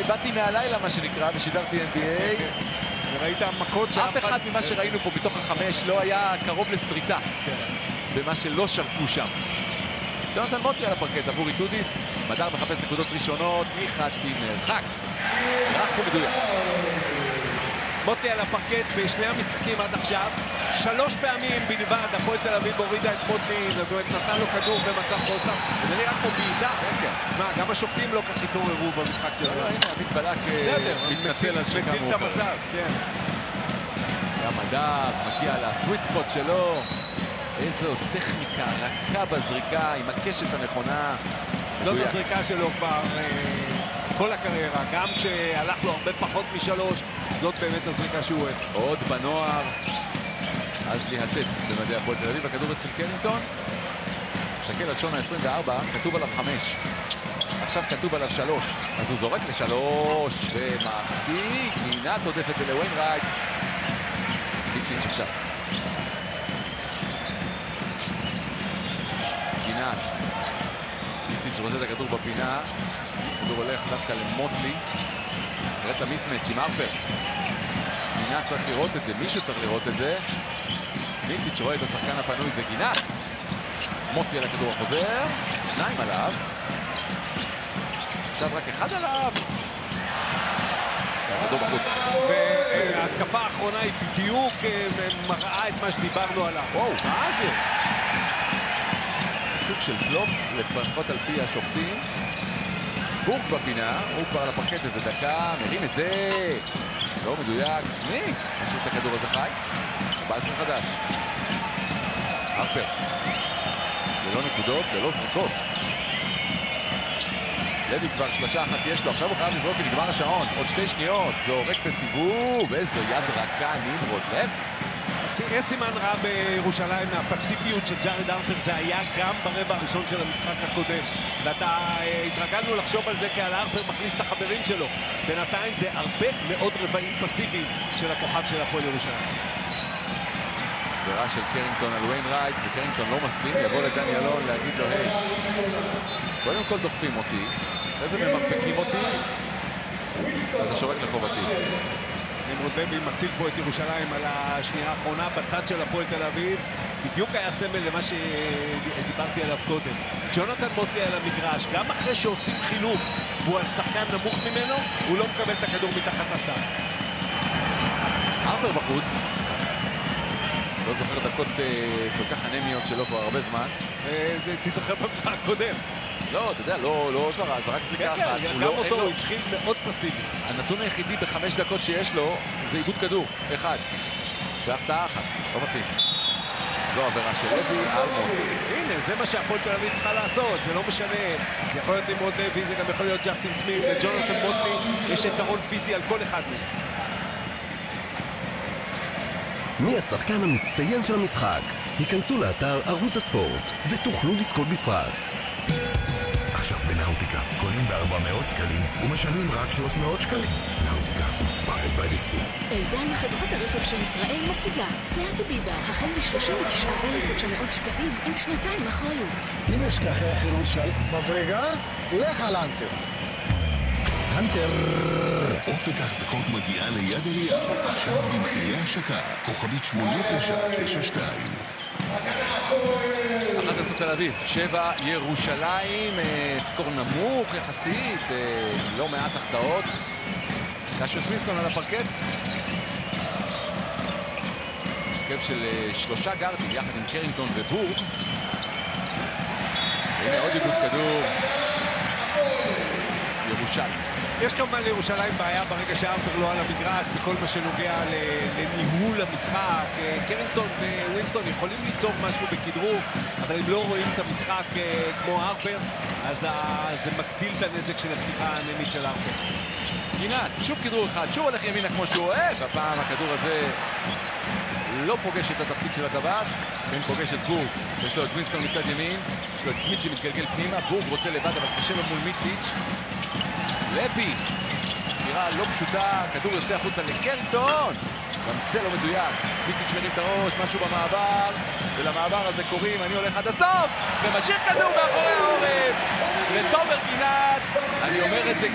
באתי מהלילה, מה שנקרא, ושידרתי NBA. ראית המכות אף אחד ממה שראינו פה מתוך החמש לא היה קרוב לסריטה במה שלא שרקו שם. ג'ונתן מוטלי על הפרקט עבור איטודיס. מדר מחפש נקודות ראשונות מחצי מרחק. רך ומדויק. מוטלי על הפרקט בשני המשחקים עד עכשיו. 3 פעמים בלבד הפועל תל אביב הורידה את מוטלי, זאת אומרת נתן לו כדור במצב פוסט-אפ. וזה נראה כמו בעיטה. מה, גם השופטים לא כך התעוררו במשחק שלו. הנה, המתבלק מתנצל על שקע מציל את המצב, כן. המדר מגיע לסוויט ספוט שלו. איזו טכניקה רכה בזריקה עם הקשת הנכונה. זאת הזריקה שלו כבר כל הקריירה, גם כשהלך לו הרבה פחות מ3, זאת באמת הזריקה שהוא אוהב. עוד בנוער, אז להטט במדעי הפועל תל אביב, הכדור אצל קרינגטון. תסתכל על שון ה-24, כתוב עליו 5. עכשיו כתוב עליו 3, אז הוא זורק ל3 ומחטיא. גינת עודפת לוויינרייט. קיציץ' עכשיו. גינת. קיציץ' רוצה את הכדור בפינה. הכדור הולך דווקא למוטלי. נראה את המיסמץ' עם הרפר. גינת צריך לראות את זה, מישהו צריך לראות את זה. קיציץ' רואה את השחקן הפנוי, זה גינת. מוטלי על הכדור החוזר. 2 עליו. עכשיו רק 1 עליו. הכדור בחוץ. וההתקפה האחרונה היא בדיוק מראה את מה שדיברנו עליו. וואו, מה זה? סוג של פלופ, לפחות על פי השופטים. בורק בפינה, הוא כבר על הפרקט איזה דקה, מרים את זה. לא מדויק, סמית. משאיר את הכדור הזה חי. 14 חדש. הרפר. ללא נקודות, ללא זריקות. לוי כבר 3 אחת יש לו, עכשיו הוא חייב לזרוק כי נגמר השעון. עוד 2 שניות, זורק בסיבוב, איזו יד רכה, נמרוד לב. יש סימן רע בירושלים מהפסיביות של ג'ארד הרפר, זה היה גם ברבע הראשון של המשחק הקודם. ואתה התרגלנו לחשוב על זה כי על הרפר מכניס את החברים שלו. בינתיים זה הרבה מאוד רבעים פסיביים של הכוכב של הפועל ירושלים. עבירה של קרינגטון על וויינרייט, וקרינגטון לא מסכים, יבוא לדני אלון להגיד לו, היי, קודם כל דוחפים אותי, אחרי זה ממרפקים אותי, אז השורק לחובתי. נמרוד לוי מציל פה את ירושלים על השנייה האחרונה בצד של הפועל תל אביב. בדיוק היה סמל למה שדיברתי עליו קודם. ג'ונתן מוטלי על המגרש, גם אחרי שעושים חילוף והוא על שחקן נמוך ממנו, הוא לא מקבל את הכדור מתחת לסל. הרפר בחוץ. לא זוכר דקות כל כך אנמיות שלו כבר הרבה זמן. תזכר במשחק הקודם. לא, אתה יודע, לא זרק סליקה אחת. גם אותו הוא התחיל מאוד פסיבי. הנתון היחידי ב5 דקות שיש לו זה איבוד כדור, 1. והפתעה 1, לא מתאים. זו עבירה של לוי על מוטלי. הנה, זה מה שהפועל תל אביב צריכה לעשות, זה לא משנה. זה יכול להיות נמרוד לוי, זה גם יכול להיות ג'סטין סמית וג'ונתן מוטלי. יש יתרון פיזי על כל אחד מהם. מי השחקן המצטיין של המשחק? היכנסו לאתר ערוץ הספורט ותוכלו לזכות בפרס. עכשיו בנאוטיקה, קונים ב400 שקלים ומשלמים רק 300 שקלים. נאוטיקה, inspired by the sea. אלדן, חברת הרכב של ישראל, מציגה סיאט ביזה, החל מ-39,900 שקלים עם 2 אחריות. אם יש ככה החירון של מברגה, לך על אנטר. אנטר. אופק ההחזקות מגיעה ליד אליהו, עכשיו במחירי השקה, כוכבית 8992. 11 תל אביב, 7 ירושלים, סקור נמוך יחסית, לא מעט החטאות. קשו סווינסטון על הפרקט. הרכב של 3 גארדים יחד עם קרינגטון ובורק. הנה עוד איבוד כדור. ירושלים. יש כמובן לירושלים בעיה ברגע שהרפר לא על המגרש בכל מה שנוגע לניהול המשחק. קרינגטון ווינסטון יכולים ליצור משהו בכדרור, אבל הם לא רואים את המשחק כמו הרפר, אז זה מגדיל את הנזק של הפתיחה האנמית של הרפר. גינת, שוב כדרור אחד, שוב הולך ימינה כמו שהוא אוהב. הפעם הכדור הזה לא פוגש את התחתית של הטבעת, כן פוגש את בורק. יש לו את ווינסטון מצד ימין, יש לו את סמית שמתגלגל פנימה. בורק רוצה לבד אבל קשה לו מול מיציץ'. לוי, ספירה לא פשוטה, כדור יוצא החוצה לקרינגטון, גם זה לא מדויק. מיציץ' מרים את הראש, משהו במעבר, ולמעבר הזה קוראים אני הולך עד הסוף, ומשאיר כדור מאחורי העורף לתומר גינת. אני אומר את זה